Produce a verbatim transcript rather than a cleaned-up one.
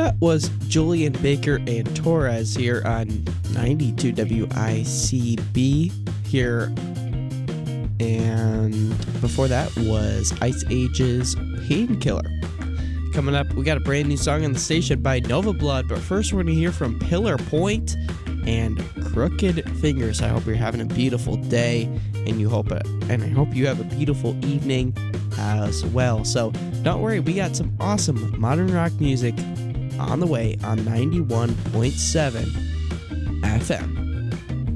That was Julian Baker and Torres here on ninety-two W I C B here. And before that was Ice Age's Painkiller. Coming up, we got a brand new song on the station by Nova Blood, but first we're going to hear from Pillar Point and Crooked Fingers. I hope you're having a beautiful day, and you hope it, and I hope you have a beautiful evening as well. So don't worry, we got some awesome modern rock music on the way on ninety-one point seven F M.